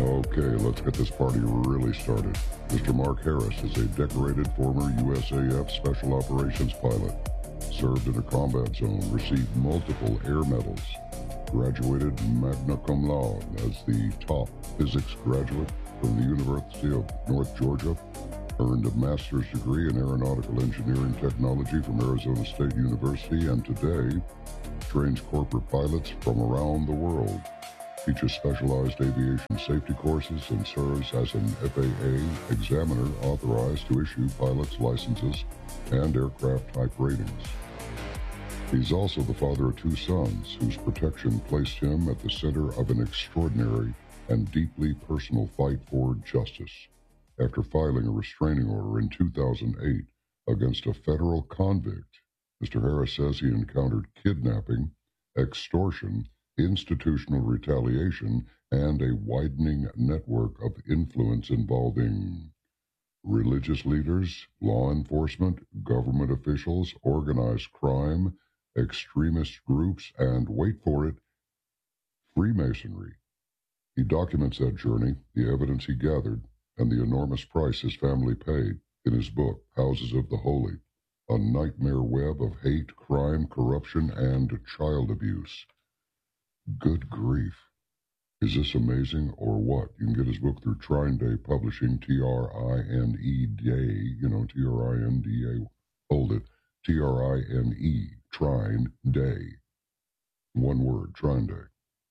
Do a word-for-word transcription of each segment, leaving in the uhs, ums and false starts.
Okay, let's get this party really started. Mister Mark Harris is a decorated former U S A F Special Operations pilot. Served in a combat zone, received multiple air medals, graduated magna cum laude as the top physics graduate from the University of North Georgia, earned a master's degree in aeronautical engineering technology from Arizona State University, and today trains corporate pilots from around the world. Teaches specialized aviation safety courses and serves as an F A A examiner authorized to issue pilots' licenses and aircraft type ratings. He's also the father of two sons whose protection placed him at the center of an extraordinary and deeply personal fight for justice. After filing a restraining order in two thousand eight against a federal convict, Mister Harris says he encountered kidnapping, extortion, institutional retaliation, and a widening network of influence involving religious leaders, law enforcement, government officials, organized crime, extremist groups, and, wait for it, Freemasonry. He documents that journey, the evidence he gathered, and the enormous price his family paid in his book, Houses of the Holy, a nightmare web of hate, crime, corruption, and child abuse. Good grief. Is this amazing or what? You can get his book through Trine Day Publishing, T R I N E Day, you know, T R I N D A, hold it, T R I N E, Trine Day. One word, Trine Day.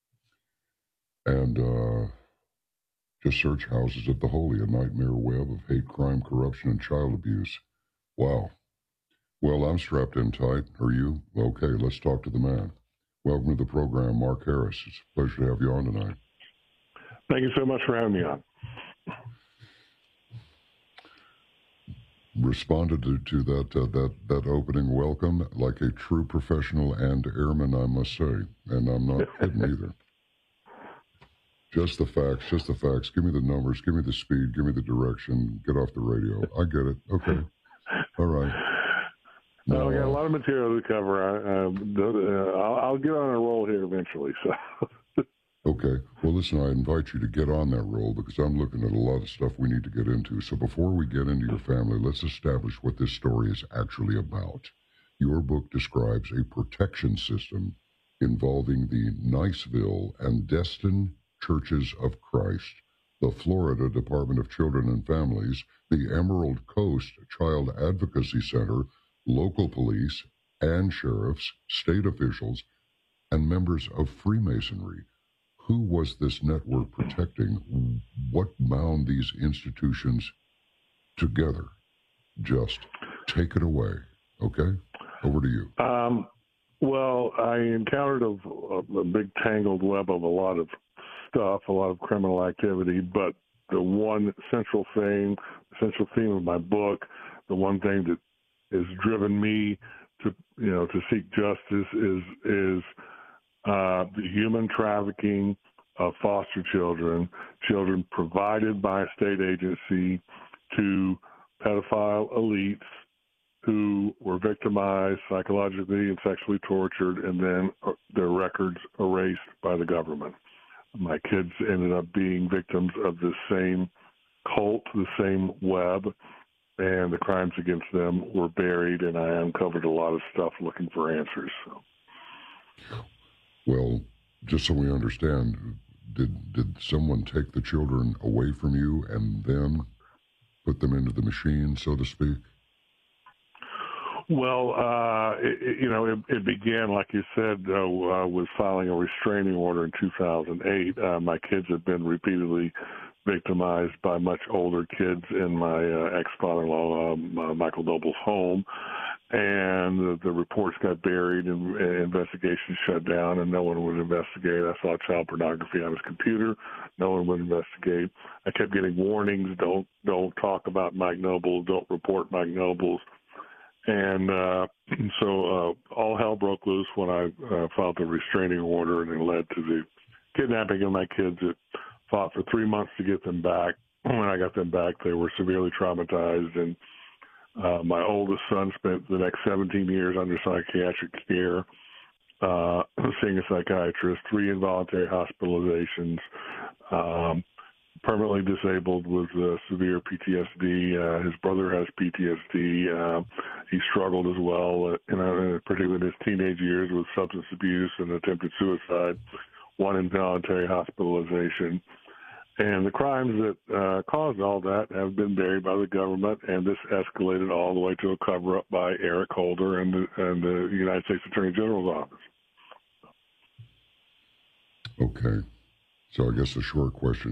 And uh, just search Houses of the Holy, a nightmare web of hate, crime, corruption, and child abuse. Wow. Well, I'm strapped in tight. Are you? Okay, let's talk to the man. Welcome to the program, Mark Harris. It's a pleasure to have you on tonight. Thank you so much for having me on. Responded to, to that uh, that that opening welcome like a true professional and airman, I must say, and I'm not kidding either. Just the facts, just the facts. Give me the numbers, give me the speed, give me the direction. Get off the radio. I get it. Okay. All right. No, we got a lot of material to cover. I, uh, I'll, I'll get on a roll here eventually. So. Okay. Well, listen, I invite you to get on that roll because I'm looking at a lot of stuff we need to get into. So before we get into your family, let's establish what this story is actually about. Your book describes a protection system involving the Niceville and Destin Churches of Christ, the Florida Department of Children and Families, the Emerald Coast Child Advocacy Center, local police and sheriffs, state officials, and members of Freemasonry. Who was this network protecting? What bound these institutions together? Just take it away, okay? Over to you. Um, well, I encountered a, a, a big tangled web of a lot of stuff, a lot of criminal activity, but the one central thing, central theme of my book, the one thing that has driven me to, you know, to seek justice is is uh, the human trafficking of foster children, children provided by a state agency to pedophile elites who were victimized psychologically and sexually tortured, and then their records erased by the government. My kids ended up being victims of the same cult, the same web, and the crimes against them were buried, and I uncovered a lot of stuff looking for answers. So. Well, just so we understand, did did someone take the children away from you and then put them into the machine, so to speak? Well, uh, it, it, you know, it, it began, like you said, uh, uh, with filing a restraining order in two thousand eight. Uh, my kids had been repeatedly victimized by much older kids in my uh, ex-father-in-law, um, uh, Michael Noble's home. And the, the reports got buried and, and investigations shut down, and no one would investigate. I saw child pornography on his computer. No one would investigate. I kept getting warnings, don't don't talk about Mike Noble, don't report Mike Nobles. And uh, so uh, all hell broke loose when I uh, filed the restraining order, and it led to the kidnapping of my kids. It fought for three months to get them back. When I got them back, they were severely traumatized, and uh, my oldest son spent the next seventeen years under psychiatric care, uh, seeing a psychiatrist, three involuntary hospitalizations, um, permanently disabled with uh, severe P T S D. Uh, his brother has P T S D. Uh, he struggled as well, uh, in, uh, particularly in his teenage years, with substance abuse and attempted suicide, one involuntary hospitalization. And the crimes that uh, caused all that have been buried by the government, and this escalated all the way to a cover-up by Eric Holder and the, and the United States Attorney General's office. Okay. So I guess the short question